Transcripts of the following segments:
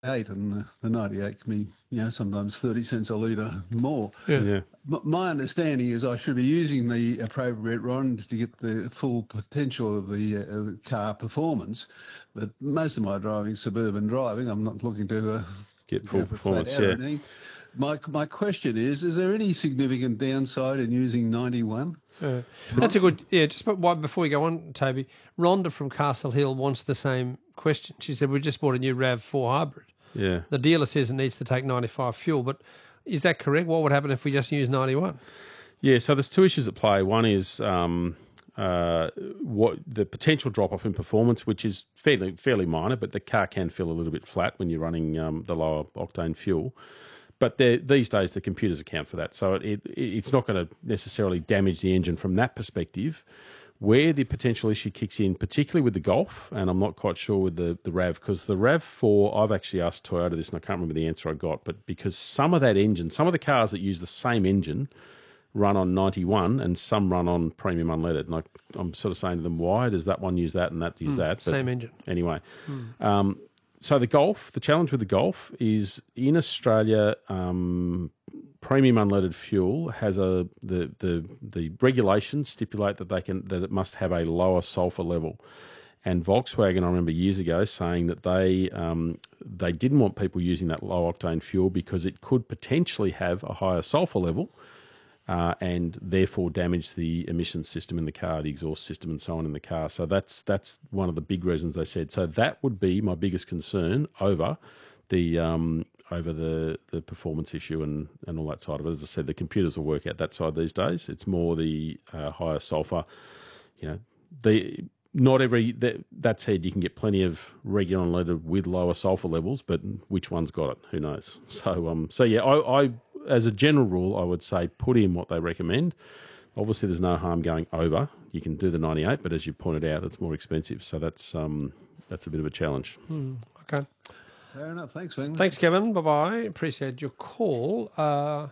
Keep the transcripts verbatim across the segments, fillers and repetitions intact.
eight, and the, the ninety-eight can be, you know, sometimes thirty cents a litre more. Yeah. Yeah. M- My understanding is I should be using the appropriate RON to get the full potential of the, uh, of the car performance, but most of my driving is suburban driving. I'm not looking to uh, Get full go for performance, flat out or yeah. anything. My, my question is, is there any significant downside in using ninety-one? Uh, that's a good, yeah, just but why- before we go on, Toby, Rhonda from Castle Hill wants the same question. She said, we just bought a new RAV four hybrid. Yeah. The dealer says it needs to take ninety-five fuel, but is that correct? What would happen if we just use ninety-one? Yeah, so there's two issues at play. One is um, uh, what the potential drop-off in performance, which is fairly fairly minor, but the car can feel a little bit flat when you're running um, the lower octane fuel. But these days, the computers account for that, so it, it it's not going to necessarily damage the engine from that perspective. Where the potential issue kicks in, particularly with the Golf, and I'm not quite sure with the, the RAV, because the RAV four, I've actually asked Toyota this, and I can't remember the answer I got, but because some of that engine, some of the cars that use the same engine run on ninety-one, and some run on premium unleaded. And I, I'm sort of saying to them, why does that one use that and that use Mm, that? But same engine. Anyway. Mm. Um, so the Golf, the challenge with the Golf is in Australia, um, premium unleaded fuel has a the, the the regulations stipulate that they can that it must have a lower sulfur level. And Volkswagen, I remember years ago saying that they um, they didn't want people using that low octane fuel because it could potentially have a higher sulfur level. Uh, and therefore damage the emissions system in the car, the exhaust system and so on in the car. So that's that's one of the big reasons they said. So that would be my biggest concern over the um, over the, the performance issue and, and all that side of it. As I said, the computers will work out that side these days. It's more the uh, higher sulphur. You know, the not every that, that said, you can get plenty of regular unleaded with lower sulphur levels, but which one's got it? Who knows? So um, so yeah, I. I as a general rule, I would say put in what they recommend. Obviously, there's no harm going over. You can do the ninety-eight, but as you pointed out, it's more expensive. So that's um, that's a bit of a challenge. Mm, okay. Fair enough. Thanks, Wayne. Thanks, Kevin. Bye-bye. Appreciate your call. Uh,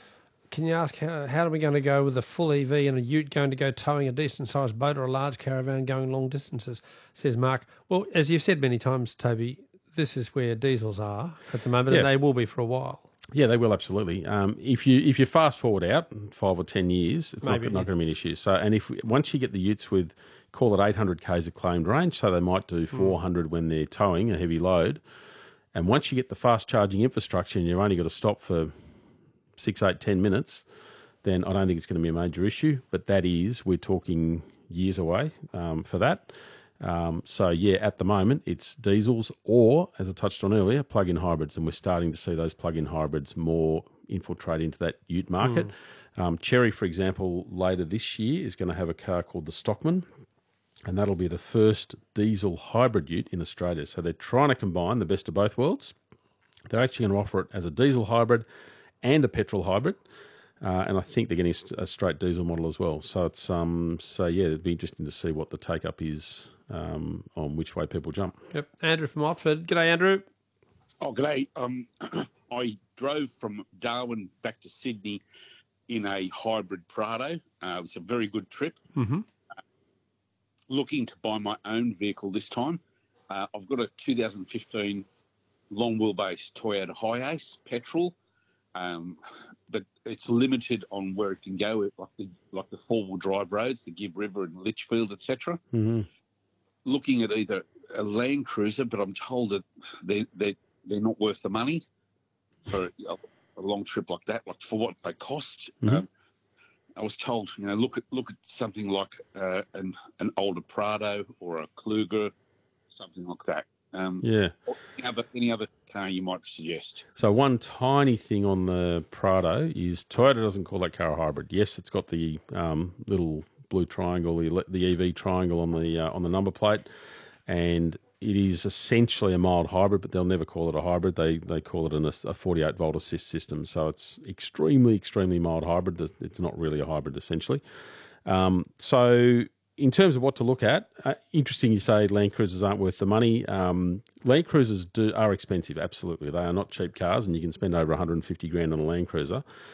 can you ask how, how are we going to go with a full E V and a ute going to go towing a decent-sized boat or a large caravan going long distances, says Mark. Well, as you've said many times, Toby, this is where diesels are at the moment, Yeah. and they will be for a while. Yeah, they will absolutely. Um, if you if you fast forward out five or ten years, it's Maybe, not, not yeah. going to be an issue. So, and if we, once you get the utes with call it eight hundred k's of claimed range, so they might do four hundred when they're towing a heavy load, and once you get the fast charging infrastructure and you've only got to stop for six, eight, ten minutes, then I don't think it's going to be a major issue. But that is, we're talking years away um, for that. Um, so, yeah, at the moment, it's diesels or, as I touched on earlier, plug-in hybrids, and we're starting to see those plug-in hybrids more infiltrate into that ute market. Mm. Um, Chery, for example, later this year is going to have a car called the Stockman, and that'll be the first diesel hybrid ute in Australia. So they're trying to combine the best of both worlds. They're actually going to offer it as a diesel hybrid and a petrol hybrid. Uh, and I think they're getting a straight diesel model as well. So it's um, so yeah, it'd be interesting to see what the take up is um, on which way people jump. Yep. Andrew from Otford. G'day, Andrew. Oh, g'day. Um, I drove from Darwin back to Sydney in a hybrid Prado. Uh, it was a very good trip. Mm-hmm. Uh, looking to buy my own vehicle this time. Uh, I've got a two thousand fifteen long wheelbase Toyota Hiace petrol. Um, but it's limited on where it can go, like the like the four-wheel drive roads, the Gibb River and Litchfield, et cetera. Mm-hmm. Looking at either a Land Cruiser, but I'm told that they they they're not worth the money for a, a long trip like that, like for what they cost. Mm-hmm. Um, I was told, you know, look at look at something like uh, an an older Prado or a Kluger, something like that. Um, yeah. Any other, any other car you might suggest? So one tiny thing on the Prado is Toyota doesn't call that car a hybrid. Yes, it's got the um, little blue triangle, the, the E V triangle on the uh, on the number plate, and it is essentially a mild hybrid, but they'll never call it a hybrid. They they call it an, a forty-eight volt assist system. So it's extremely, extremely mild hybrid. It's not really a hybrid, essentially. Um, so in terms of what to look at, uh, interesting you say Land Cruisers aren't worth the money. Um, Land Cruisers do, are expensive, absolutely. They are not cheap cars, and you can spend over one hundred fifty grand on a Land Cruiser.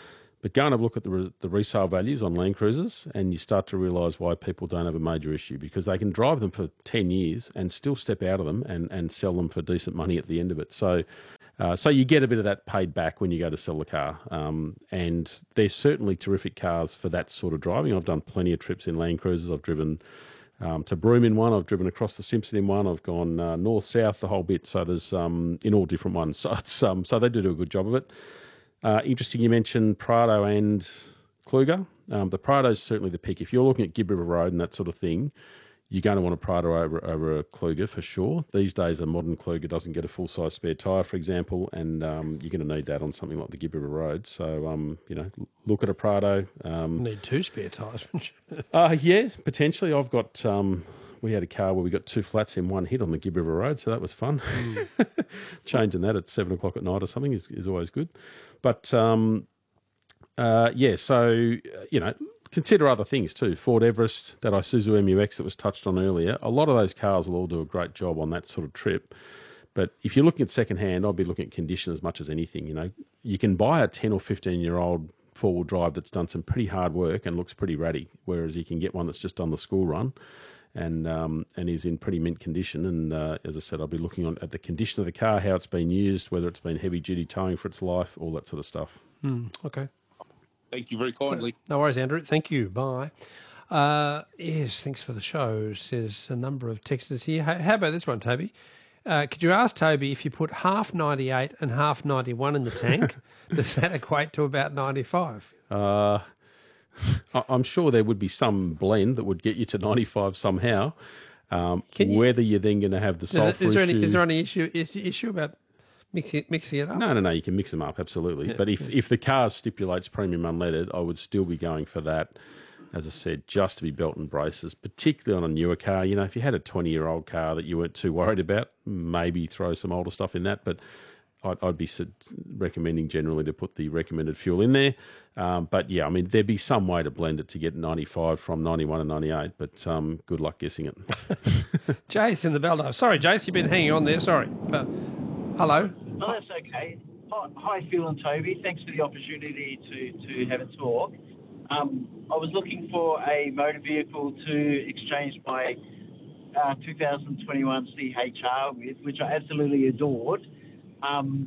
But go and have a look at the, re- the resale values on Land Cruisers, and you start to realise why people don't have a major issue, because they can drive them for ten years and still step out of them and, and sell them for decent money at the end of it. So uh, so you get a bit of that paid back when you go to sell the car. Um, and they're certainly terrific cars for that sort of driving. I've done plenty of trips in Land Cruisers. I've driven um, to Broome in one. I've driven across the Simpson in one. I've gone uh, north, south, the whole bit. So there's um, in all different ones. So, it's, um, so they do do a good job of it. Uh, interesting you mentioned Prado and Kluger. Um, the Prado is certainly the pick. If you're looking at Gibb River Road and that sort of thing, you're going to want a Prado over, over a Kluger for sure. These days, a modern Kluger doesn't get a full-size spare tyre, for example, and um, you're going to need that on something like the Gibb River Road. So, um, you know, look at a Prado. Um, Need two spare tyres. uh, yeah, potentially. I've got... Um, we had a car where we got two flats in one hit on the Gibb River Road, so that was fun. Mm. Changing that at seven o'clock at night or something is, is always good. But, um, uh, yeah, so, you know, consider other things too. Ford Everest, that Isuzu M U X that was touched on earlier, a lot of those cars will all do a great job on that sort of trip. But if you're looking at second-hand, I'll be looking at condition as much as anything. You know, you can buy a ten or fifteen-year-old four-wheel drive that's done some pretty hard work and looks pretty ratty, whereas you can get one that's just done the school run and um, and is in pretty mint condition. And uh, as I said, I'll be looking on at the condition of the car, how it's been used, whether it's been heavy-duty towing for its life, all that sort of stuff. Mm, okay. Thank you very kindly. No worries, Andrew. Thank you. Bye. Uh, yes, thanks for the show. Says a number of texters here. How, how about this one, Toby? Uh, could you ask Toby if you put half ninety-eight and half ninety-one in the tank, does that equate to about ninety-five? Uh I'm sure there would be some blend that would get you to ninety-five somehow. Um, you, whether you're then going to have the sulphur is, is there issue... Any, is there any issue, is issue about mixing, mixing it up? No, no, no, you can mix them up, absolutely. Yeah, but if, yeah. if the car stipulates premium unleaded, I would still be going for that, as I said, just to be belt and braces, particularly on a newer car. You know, if you had a twenty-year-old car that you weren't too worried about, maybe throw some older stuff in that, but I'd, I'd be recommending generally to put the recommended fuel in there. Um, but yeah, I mean, there'd be some way to blend it to get ninety-five from ninety-one and ninety-eight, but um, good luck guessing it. Jace in the Bell. Sorry, Jace, you've been hanging on there. Sorry. But, hello. Oh, that's okay. Hi, hi, Phil and Toby. Thanks for the opportunity to, to have a talk. Um, I was looking for a motor vehicle to exchange my uh, two thousand twenty-one C H R with, which I absolutely adored. Um,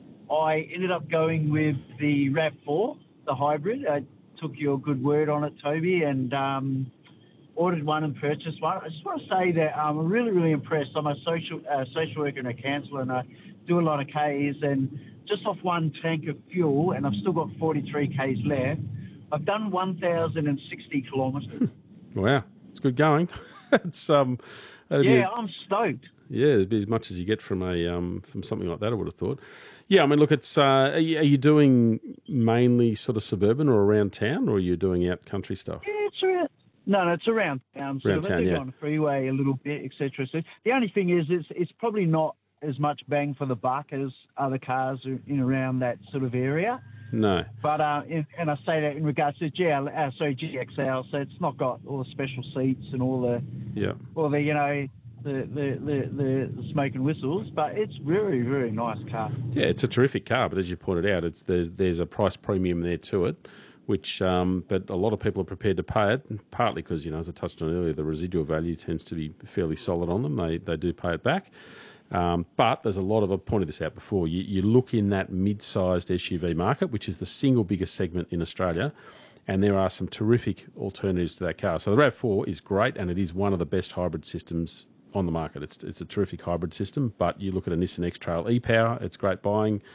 I ended up going with the RAV four, the hybrid. I took your good word on it, Toby, and um, ordered one and purchased one. I just want to say that I'm really, really impressed. I'm a social uh, social worker and a counsellor, and I do a lot of Ks, and just off one tank of fuel, and I've still got forty-three Ks left, I've done one thousand sixty kilometres. Wow, it's good going. it's um, Yeah, be, I'm stoked. Yeah, it'd be as much as you get from a um, from something like that, I would have thought. Yeah, I mean, look, it's uh, are, you, are you doing mainly sort of suburban or around town, or are you doing out country stuff? Yeah, it's around. No, no, it's around town. So around town, yeah. On the freeway a little bit, et cetera. So the only thing is, it's it's probably not as much bang for the buck as other cars in around that sort of area. No. But uh, in, and I say that in regards to G L, uh, sorry, G X L, so it's not got all the special seats and all the, yeah, all the you know. The, the, the, the smoke and whistles, but it's very, very nice car. Yeah, it's a terrific car, but as you pointed out, it's there's there's a price premium there to it, which um, but a lot of people are prepared to pay it, partly because, you know, as I touched on earlier, the residual value tends to be fairly solid on them. They they do pay it back. Um, but there's a lot of, I've pointed this out before, you, you look in that mid-sized S U V market, which is the single biggest segment in Australia, and there are some terrific alternatives to that car. So the RAV four is great, and it is one of the best hybrid systems on the market. It's it's a terrific hybrid system, but you look at a Nissan X-Trail e-Power, it's great buying.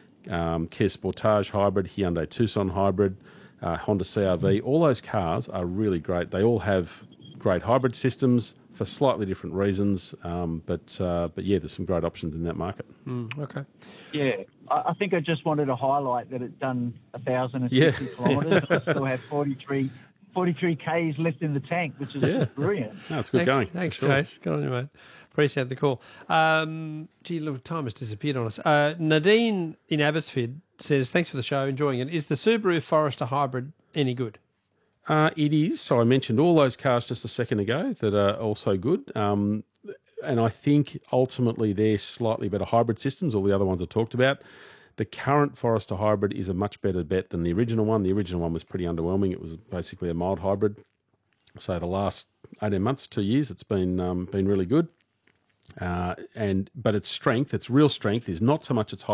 Um, Kia Sportage hybrid, Hyundai Tucson hybrid, uh, Honda C R V, all those cars are really great. They all have great hybrid systems for slightly different reasons, um, but uh, but yeah, there's some great options in that market. Mm, okay. Yeah, I, I think I just wanted to highlight that it's done one thousand fifty yeah. kilometres, but still have forty-three forty-three Ks left in the tank, which is yeah. brilliant. No, it's good thanks, going. Thanks, sure. Chase. Good on you, mate. Appreciate the call. Um, gee, look, time has disappeared on us. Uh, Nadine in Abbotsford says, thanks for the show, enjoying it. Is the Subaru Forester hybrid any good? Uh, it is. So I mentioned all those cars just a second ago that are also good. Um, and I think ultimately they're slightly better hybrid systems, all the other ones I talked about. The current Forester hybrid is a much better bet than the original one. The original one was pretty underwhelming. It was basically a mild hybrid. So the last eighteen months, two years, it's been um, been really good. Uh, and but its strength, its real strength, is not so much its